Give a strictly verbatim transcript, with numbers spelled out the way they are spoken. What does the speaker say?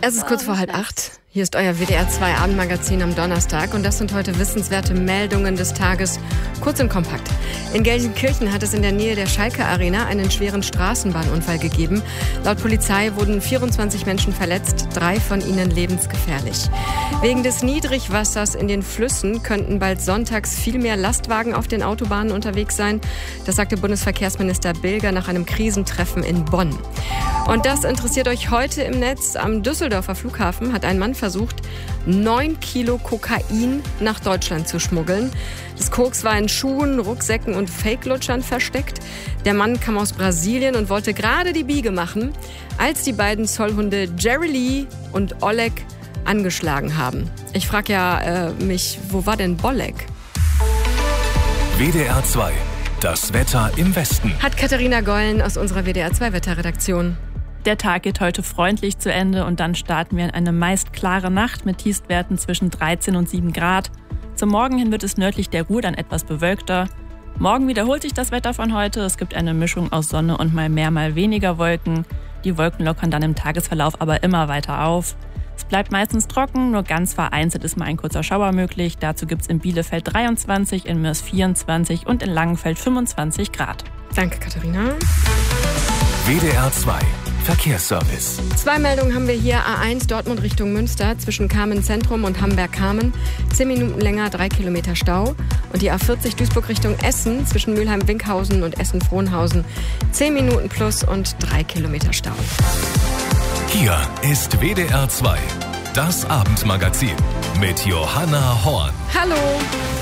Es ist kurz vor halb acht. Hier ist euer W D R zwei Abendmagazin am Donnerstag und das sind heute wissenswerte Meldungen des Tages, kurz und kompakt. In Gelsenkirchen hat es in der Nähe der Schalke Arena einen schweren Straßenbahnunfall gegeben. Laut Polizei wurden vierundzwanzig Menschen verletzt, drei von ihnen lebensgefährlich. Wegen des Niedrigwassers in den Flüssen könnten bald sonntags viel mehr Lastwagen auf den Autobahnen unterwegs sein. Das sagte Bundesverkehrsminister Bilger nach einem Krisentreffen in Bonn. Und das interessiert euch heute im Netz. Am Düsseldorfer Flughafen hat ein Mann versucht, neun Kilo Kokain nach Deutschland zu schmuggeln. Das Koks war in Schuhen, Rucksäcken und Fake-Lutschern versteckt. Der Mann kam aus Brasilien und wollte gerade die Biege machen, als die beiden Zollhunde Jerry Lee und Oleg angeschlagen haben. Ich frage ja äh, mich, wo war denn Bolek? W D R zwei, das Wetter im Westen. Hat Katharina Gollen aus unserer W D R zwei Wetterredaktion. Der Tag geht heute freundlich zu Ende und dann starten wir in eine meist klare Nacht mit Tiefstwerten zwischen dreizehn und sieben Grad. Zum Morgen hin wird es nördlich der Ruhr dann etwas bewölkter. Morgen wiederholt sich das Wetter von heute. Es gibt eine Mischung aus Sonne und mal mehr, mal weniger Wolken. Die Wolken lockern dann im Tagesverlauf aber immer weiter auf. Es bleibt meistens trocken, nur ganz vereinzelt ist mal ein kurzer Schauer möglich. Dazu gibt es in Bielefeld dreiundzwanzig, in Mörs vierundzwanzig und in Langenfeld fünfundzwanzig Grad. Danke, Katharina. W D R zwei Verkehrsservice. Zwei Meldungen haben wir hier. A eins Dortmund Richtung Münster zwischen Kamen Zentrum und Hamberg-Kamen. Zehn Minuten länger, drei Kilometer Stau. Und die A vierzig Duisburg Richtung Essen zwischen Mülheim-Winkhausen und Essen-Frohnhausen. Zehn Minuten plus und drei Kilometer Stau. Hier ist W D R zwei, das Abendmagazin mit Johanna Horn. Hallo.